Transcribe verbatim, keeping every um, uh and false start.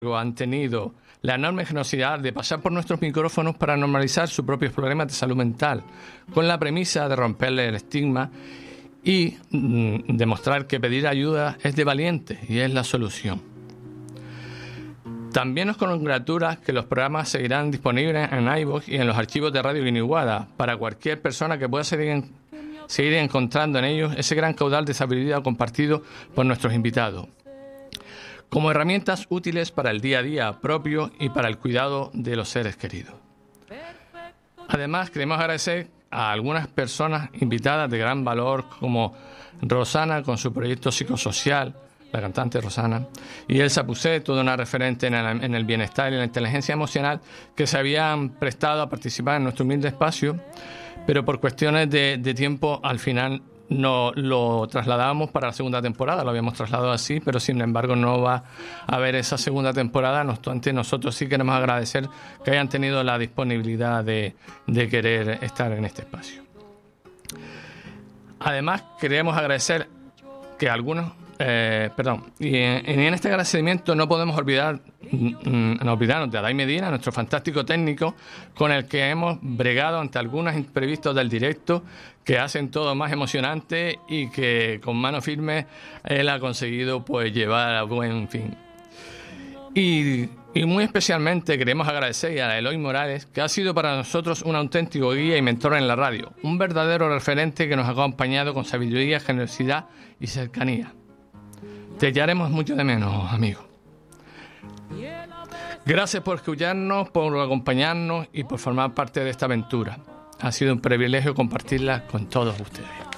han tenido la enorme generosidad de pasar por nuestros micrófonos para normalizar sus propios problemas de salud mental, con la premisa de romperle el estigma y mm, demostrar que pedir ayuda es de valientes y es la solución. También nos congratula que los programas seguirán disponibles en iVoox y en los archivos de Radio Guiniguada para cualquier persona que pueda seguir, en, seguir encontrando en ellos ese gran caudal de sabiduría compartido por nuestros invitados, como herramientas útiles para el día a día propio y para el cuidado de los seres queridos. Además, queremos agradecer a algunas personas invitadas de gran valor, como Rosana con su proyecto psicosocial, la cantante Rosana, y Elsa Puset, toda una referente en el, en el bienestar y la inteligencia emocional, que se habían prestado a participar en nuestro humilde espacio, pero por cuestiones de, de tiempo al final no lo trasladábamos para la segunda temporada, lo habíamos trasladado así, pero sin embargo no va a haber esa segunda temporada. No obstante, nosotros sí queremos agradecer que hayan tenido la disponibilidad de, de querer estar en este espacio. Además, queremos agradecer que algunos, eh, perdón, y en, en este agradecimiento no podemos olvidar, mm, no olvidarnos de Adai Medina, nuestro fantástico técnico, con el que hemos bregado ante algunos imprevistos del directo que hacen todo más emocionante y que con mano firme él ha conseguido pues llevar a buen fin. Y, y muy especialmente queremos agradecer a Eloy Morales, que ha sido para nosotros un auténtico guía y mentor en la radio, un verdadero referente que nos ha acompañado con sabiduría, generosidad y cercanía. Te echaremos mucho de menos, amigo. Gracias por escucharnos, por acompañarnos y por formar parte de esta aventura. Ha sido un privilegio compartirla con todos ustedes.